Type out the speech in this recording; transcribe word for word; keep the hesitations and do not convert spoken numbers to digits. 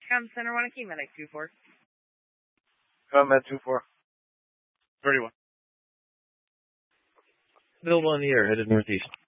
Com Center one, key medic two four. Combat two four. thirty-one. Available on the air, headed northeast.